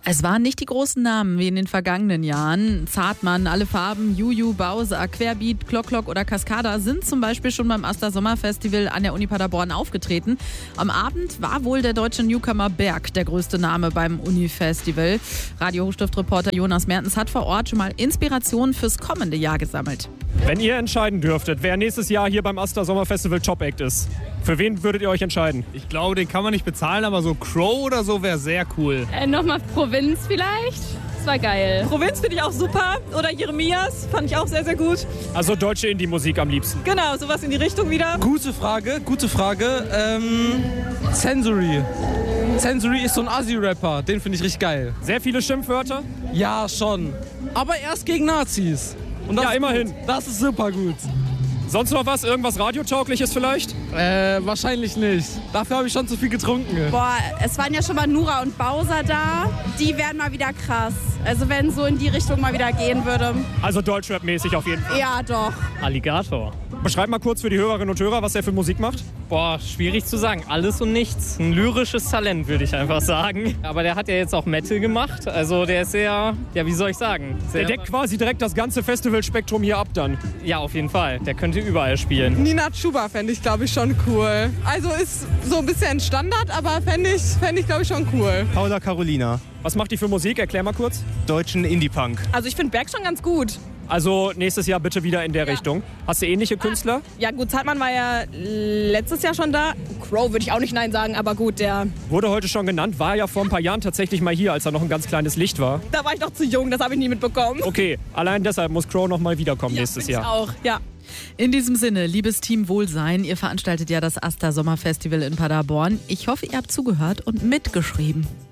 Es waren nicht die großen Namen wie in den vergangenen Jahren. Zartmann, Alle Farben, Juju, Bowser, Querbeat, Klock oder Cascada sind zum Beispiel schon beim Aster Sommerfestival an der Uni Paderborn aufgetreten. Am Abend war wohl der deutsche Newcomer Berg der größte Name beim Uni-Festival. Radio-Hochstift-Reporter Jonas Mertens hat vor Ort schon mal Inspirationen fürs kommende Jahr gesammelt. Wenn ihr entscheiden dürftet, wer nächstes Jahr hier beim Aster Sommerfestival Top-Act ist, für wen würdet ihr euch entscheiden? Ich glaube, den kann man nicht bezahlen, aber so Crow oder so wäre sehr cool. Nochmal Provinz vielleicht? Das war geil. Provinz finde ich auch super. Oder Jeremias fand ich auch sehr, sehr gut. Also deutsche Indie-Musik am liebsten. Genau, sowas in die Richtung wieder. Gute Frage. Sensory. Sensory ist so ein Assi-Rapper, den finde ich richtig geil. Sehr viele Schimpfwörter? Ja, schon. Aber erst gegen Nazis. Und das ja, immerhin. Das ist super gut. Sonst noch was? Irgendwas Radiotaugliches vielleicht? Wahrscheinlich nicht. Dafür habe ich schon zu viel getrunken. Boah, es waren ja schon mal Nura und Bowser da. Die wären mal wieder krass. Also wenn so in die Richtung mal wieder gehen würde. Also Deutschrap-mäßig auf jeden Fall. Ja, doch. Alligator. Beschreib mal kurz für die Hörerinnen und Hörer, was er für Musik macht. Boah, schwierig zu sagen. Alles und nichts. Ein lyrisches Talent, würde ich einfach sagen. Aber der hat ja jetzt auch Metal gemacht. Also der ist sehr, ja, wie soll ich sagen? Der deckt quasi direkt das ganze Festivalspektrum hier ab dann. Ja, auf jeden Fall. Der könnte überall spielen. Nina Chuba fände ich, glaube ich, schon cool. Also ist so ein bisschen Standard, aber fände ich, glaube ich, schon cool. Paula Carolina. Was macht die für Musik? Erklär mal kurz. Deutschen Indie-Punk. Also ich finde Berg schon ganz gut. Also nächstes Jahr bitte wieder in der Richtung. Hast du ähnliche Künstler? Ja gut, Zartmann war ja letztes Jahr schon da. Crow würde ich auch nicht nein sagen, aber gut, der... Wurde heute schon genannt, war ja vor ein paar Jahren tatsächlich mal hier, als er noch ein ganz kleines Licht war. Da war ich noch zu jung, das habe ich nie mitbekommen. Okay, allein deshalb muss Crow noch mal wiederkommen nächstes Jahr. Ich auch, ja. In diesem Sinne, liebes Team Wohlsein, ihr veranstaltet ja das Aster Sommerfestival in Paderborn. Ich hoffe, ihr habt zugehört und mitgeschrieben.